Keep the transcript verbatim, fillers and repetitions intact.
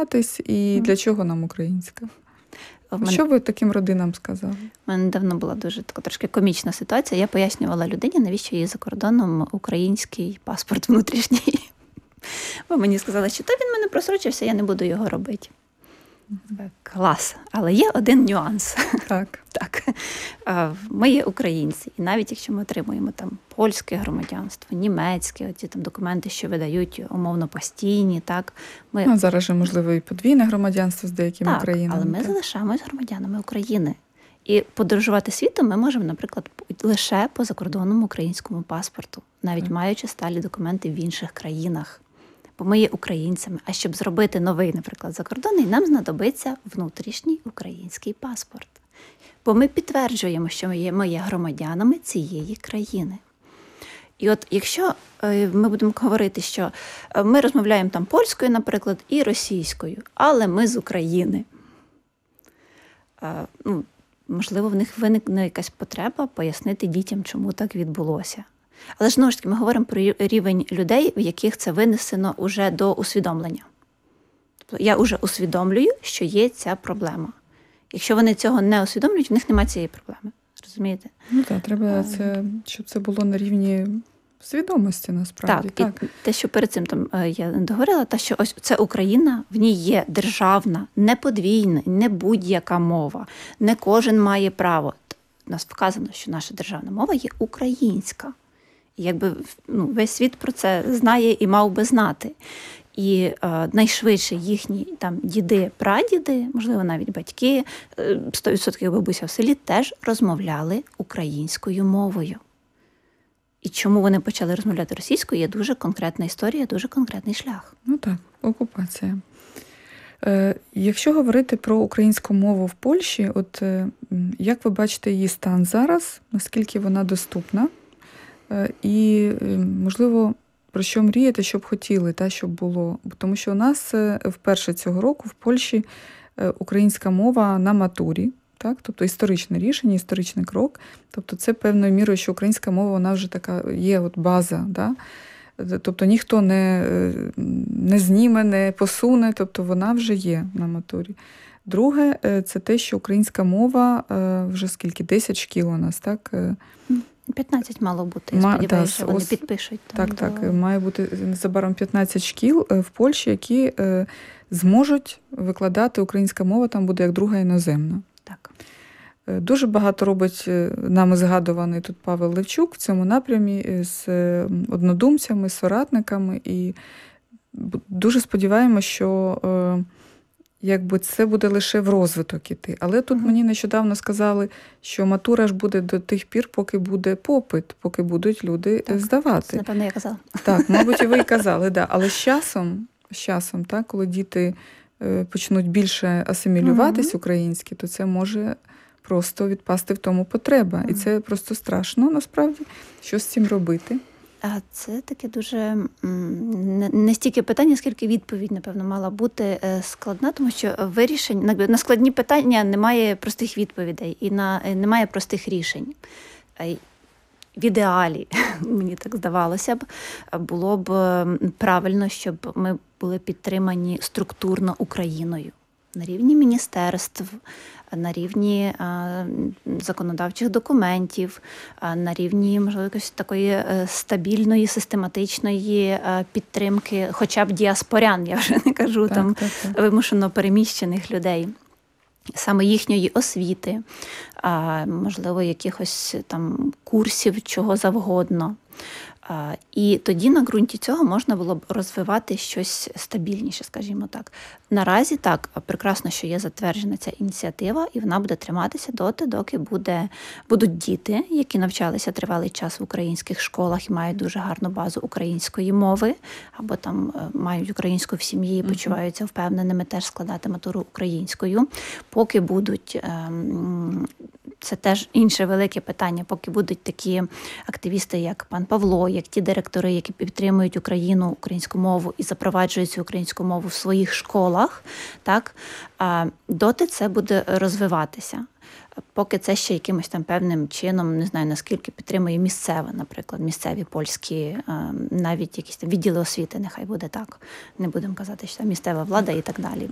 інтегруватись, і для чого нам українська? Мене... Що ви таким родинам сказали? У мене давно була дуже така трошки комічна ситуація. Я пояснювала людині, навіщо їй за кордоном український паспорт внутрішній. Бо мені сказали, що та він мене просрочився, я не буду його робити. Клас. Але є один нюанс. Так. Так. Ми є українці. І навіть якщо ми отримуємо там польське громадянство, німецьке, оці там документи, що видають умовно постійні, так. Ми... Ну, зараз же, можливо, і подвійне громадянство з деякими так, країнами. Але ми так. залишаємось громадянами України. І подорожувати світом ми можемо, наприклад, лише по закордонному українському паспорту, навіть так. маючи сталі документи в інших країнах. Бо ми є українцями. А щоб зробити новий, наприклад, закордонний, нам знадобиться внутрішній український паспорт. Бо ми підтверджуємо, що ми є, ми є громадянами цієї країни. І от якщо ми будемо говорити, що ми розмовляємо там польською, наприклад, і російською, але ми з України, ну, можливо, в них виникне якась потреба пояснити дітям, чому так відбулося. Але ж, знову ж таки, ми говоримо про рівень людей, в яких це винесено уже до усвідомлення. Тобто я вже усвідомлюю, що є ця проблема. Якщо вони цього не усвідомлюють, в них немає цієї проблеми. Розумієте? Ну так, треба, це, щоб це було на рівні свідомості, насправді. Так, так. І те, що перед цим там я договорила, те, що ось це Україна, в ній є державна, не подвійна, не будь-яка мова. Не кожен має право. У нас вказано, що наша державна мова є українська. І якби ну, весь світ про це знає і мав би знати. І е, найшвидше їхні там діди, прадіди, можливо, навіть батьки, сто відсотків бабуся в селі теж розмовляли українською мовою. І чому вони почали розмовляти російською, є дуже конкретна історія, дуже конкретний шлях. Ну так, окупація. Е, якщо говорити про українську мову в Польщі, от е, як ви бачите її стан зараз, наскільки вона доступна? І, можливо, про що мріяти, що б хотіли, та, щоб було. Тому що у нас вперше цього року в Польщі українська мова на матурі, так? Тобто історичне рішення, історичний крок. Тобто це певною мірою, що українська мова, вона вже така є от база. Да? Тобто ніхто не, не зніме, не посуне, тобто вона вже є на матурі. Друге, це те, що українська мова вже скільки, десять шкіл у нас, так? п'ятнадцять мало бути, я сподіваюся, що вони ось, підпишуть. Там, так, до... так. Має бути незабаром п'ятнадцять шкіл в Польщі, які е, зможуть викладати українська мова, там буде як друга іноземна. Так. Е, дуже багато робить нами згадуваний тут Павел Левчук в цьому напрямі з однодумцями, з соратниками. І дуже сподіваємося, що е, якби це буде лише в розвиток іти. Але тут uh-huh. мені нещодавно сказали, що матура ж буде до тих пір, поки буде попит, поки будуть люди так, здавати. Це, напевно, я казала. Так, мабуть, і ви і казали, да. Але з часом, з часом, так, коли діти е, почнуть більше асимілюватись uh-huh. українські, то це може просто відпасти в тому потреба. Uh-huh. І це просто страшно, насправді, що з цим робити. А це таке дуже не стільки питання, скільки відповідь, напевно, мала бути складна, тому що вирішень, на складні питання немає простих відповідей і на, немає простих рішень. В ідеалі, мені так здавалося б, було б правильно, щоб ми були підтримані структурно Україною. На рівні міністерств, на рівні а, законодавчих документів, а, на рівні, можливо, якоїсь такої стабільної, систематичної а, підтримки, хоча б діаспорян, я вже не кажу, так, там так, так. вимушено переміщених людей. Саме їхньої освіти, а, можливо, якихось там курсів, чого завгодно. І тоді на ґрунті цього можна було б розвивати щось стабільніше, скажімо так. Наразі так, прекрасно, що є затверджена ця ініціатива, і вона буде триматися доти, доки буде, будуть діти, які навчалися тривалий час в українських школах і мають дуже гарну базу української мови, або там мають українську в сім'ї і почуваються впевненими теж складати матуру українською. Поки будуть... Ем, Це теж інше велике питання, поки будуть такі активісти, як пан Павло, як ті директори, які підтримують Україну, українську мову і запроваджують цю українську мову в своїх школах, так, доти це буде розвиватися. Поки це ще якимось там певним чином, не знаю, наскільки підтримує місцеве, наприклад, місцеві польські, навіть якісь там відділи освіти, нехай буде так. Не будемо казати, що там місцева влада і так далі.